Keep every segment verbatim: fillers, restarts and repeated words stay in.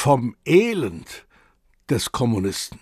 vom Elend des Kommunisten.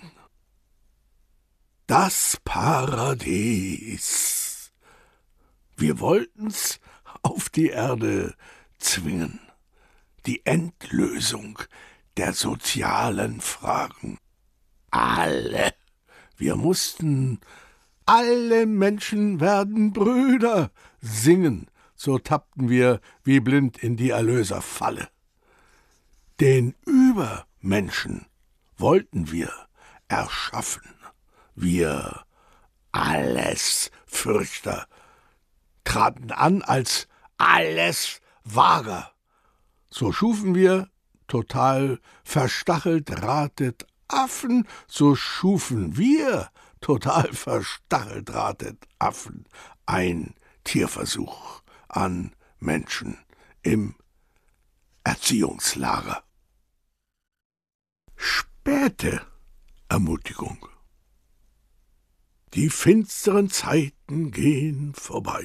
Das Paradies. Wir wollten's auf die Erde zwingen. Die Endlösung der sozialen Fragen. Alle. Wir mussten alle Menschen werden Brüder singen. So tappten wir wie blind in die Erlöserfalle. Den Übermenschen wollten wir erschaffen. Wir Allesfürchter traten an als Alleswager. So schufen wir, total verstacheldrahtet Affen, so schufen wir, total verstacheldrahtet Affen, ein Tierversuch an Menschen im Erziehungslager. Späte Ermutigung. Die finsteren Zeiten gehen vorbei.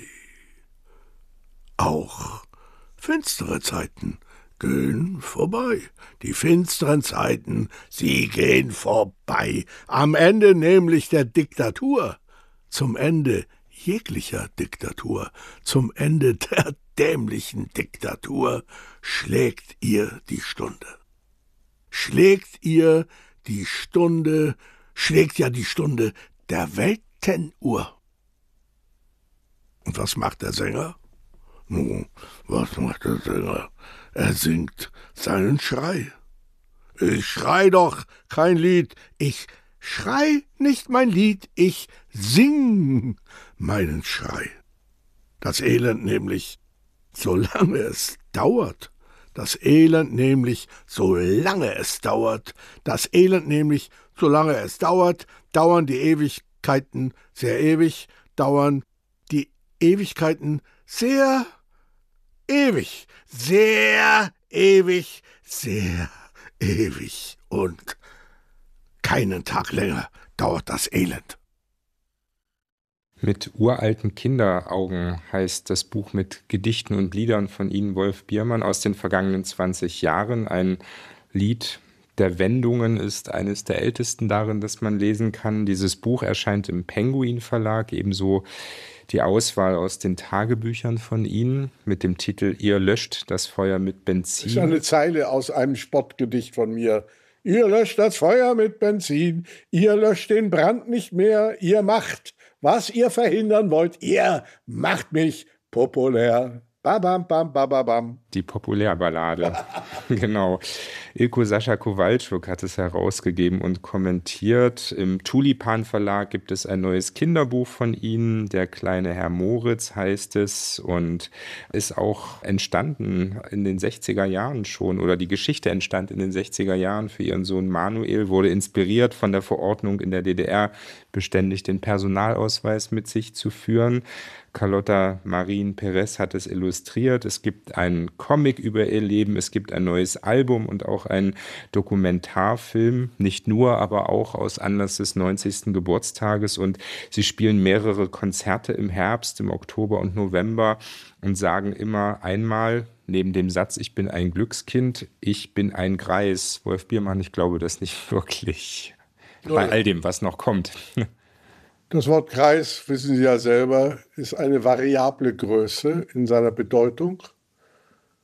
Auch finstere Zeiten gehen vorbei. Die finsteren Zeiten, sie gehen vorbei. Am Ende nämlich der Diktatur. Zum Ende jeglicher Diktatur. Zum Ende der dämlichen Diktatur schlägt ihr die Stunde. Schlägt ihr die Stunde, schlägt ja die Stunde der Weltenuhr. Und was macht der Sänger? Nun, was macht der Sänger? Er singt seinen Schrei. Ich schrei doch kein Lied, ich schrei nicht mein Lied, ich sing meinen Schrei. Das Elend nämlich, solange es dauert, das Elend nämlich, solange es dauert, das Elend nämlich, solange es dauert, dauern die Ewigkeiten sehr ewig, dauern die Ewigkeiten sehr ewig, sehr ewig, sehr ewig und keinen Tag länger dauert das Elend. Mit uralten Kinderaugen heißt das Buch mit Gedichten und Liedern von Ihnen, Wolf Biermann, aus den vergangenen zwanzig Jahren. Ein Lied der Wendungen ist eines der ältesten darin, das man lesen kann. Dieses Buch erscheint im Penguin Verlag, ebenso die Auswahl aus den Tagebüchern von Ihnen mit dem Titel »Ihr löscht das Feuer mit Benzin«. Das ist eine Zeile aus einem Spottgedicht von mir. Ihr löscht das Feuer mit Benzin, ihr löscht den Brand nicht mehr, ihr macht, was ihr verhindern wollt, ihr macht mich populär. Babam, bam, bababam. Die Populärballade, genau. Ilko Sascha Kowalczuk hat es herausgegeben und kommentiert. Im Tulipan Verlag gibt es ein neues Kinderbuch von Ihnen, Der kleine Herr Moritz heißt es, und ist auch entstanden in den sechziger Jahren schon, oder die Geschichte entstand in den sechziger Jahren für Ihren Sohn Manuel, wurde inspiriert von der Verordnung in der D D R, beständig den Personalausweis mit sich zu führen. Carlotta Marin Perez hat es illustriert. Es gibt einen Comic über ihr Leben, es gibt ein neues Album und auch einen Dokumentarfilm, nicht nur, aber auch aus Anlass des neunzigsten Geburtstages. Und sie spielen mehrere Konzerte im Herbst, im Oktober und November und sagen immer einmal, neben dem Satz, ich bin ein Glückskind, ich bin ein Greis. Wolf Biermann, ich glaube das nicht wirklich. Bei all dem, was noch kommt. Das Wort Kreis, wissen Sie ja selber, ist eine variable Größe in seiner Bedeutung.